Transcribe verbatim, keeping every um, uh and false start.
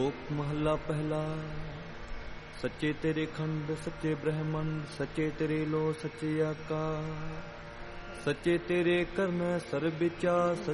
ਸ਼ਲੋਕ ਮਹੱਲਾ ਪਹਿਲਾ। ਸੱਚੇ ਤੇਰੇ ਖੰਡ ਸੱਚੇ ਬ੍ਰਹਮੰਡ, ਸੱਚੇ ਤੇਰੇ ਲੋ ਸੱਚੇ ਆਕਾਸ਼, ਸੱਚੇ ਤੇਰੇ ਕਰਨ ਸਰਬ ਵਿਚਾਰ,